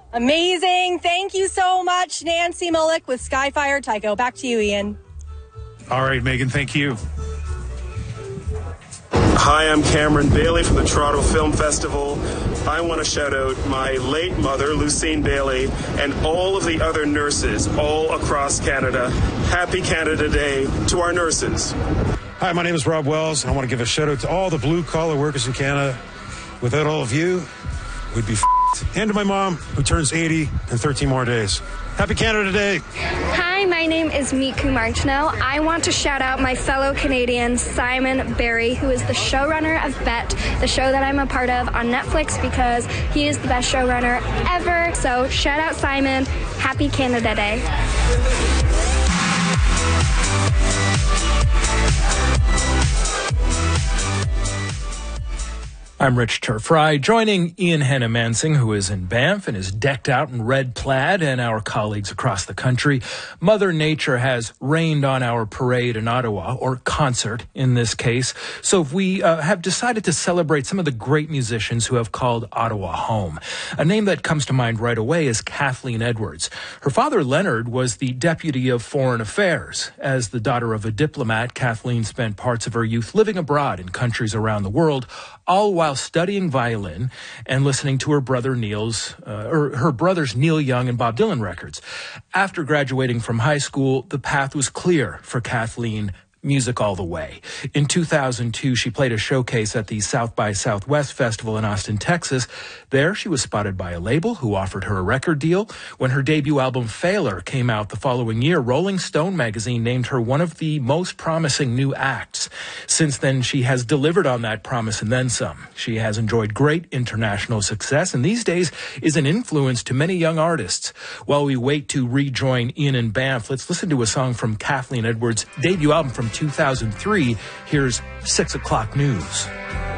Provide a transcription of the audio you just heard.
Amazing. Thank you so much, Nancy Mullick with Skyfire Tycho. Back to you, Ian. All right, Megan, thank you. Hi, I'm Cameron Bailey from the Toronto Film Festival. I want to shout out my late mother, Lucine Bailey, and all of the other nurses all across Canada. Happy Canada Day to our nurses. Hi, my name is Rob Wells, and I want to give a shout out to all the blue-collar workers in Canada. Without all of you, we'd be f***ed. And to my mom, who turns 80 in 13 more days. Happy Canada Day. Hi, my name is Miku Martineau. I want to shout out my fellow Canadian, Simon Barry, who is the showrunner of Bet, the show that I'm a part of on Netflix, because he is the best showrunner ever. So shout out Simon. Happy Canada Day. I'm Rich Turfry, joining Ian Hannah-Mansing, who is in Banff and is decked out in red plaid, and our colleagues across the country. Mother Nature has rained on our parade in Ottawa, or concert in this case. So we have decided to celebrate some of the great musicians who have called Ottawa home. A name that comes to mind right away is Kathleen Edwards. Her father, Leonard, was the Deputy of Foreign Affairs. As the daughter of a diplomat, Kathleen spent parts of her youth living abroad in countries around the world, all while studying violin and listening to her brothers Neil Young and Bob Dylan records. After graduating from high school, the path was clear for Kathleen. Music all the way. In 2002, she played a showcase at the South by Southwest Festival in Austin, Texas. There, she was spotted by a label who offered her a record deal. When her debut album, Failure, came out the following year, Rolling Stone magazine named her one of the most promising new acts. Since then, she has delivered on that promise and then some. She has enjoyed great international success and these days is an influence to many young artists. While we wait to rejoin Ian and Banff, let's listen to a song from Kathleen Edwards' debut album from 2003. Here's 6 O'Clock News.